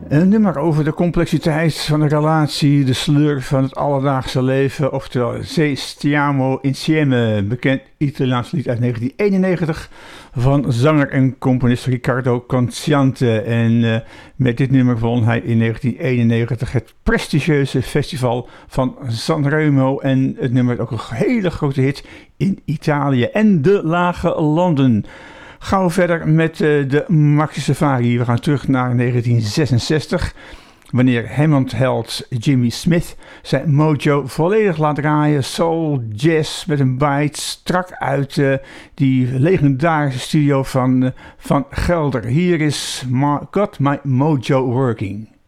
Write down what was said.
Een nummer over de complexiteit van de relatie, de sleur van het alledaagse leven, oftewel Se stiamo insieme, bekend Italiaans lied uit 1991 van zanger en componist Riccardo Cocciante. En met dit nummer won hij in 1991 het prestigieuze festival van Sanremo. En het nummer is ook een hele grote hit in Italië en de lage landen. Gaan we verder met de Maxi Safari. We gaan terug naar 1966. Wanneer Hammond-held Jimmy Smith zijn mojo volledig laat draaien. Soul, jazz met een bite. Strak uit die legendarische studio van Gelder. Hier is Got My Mojo Working.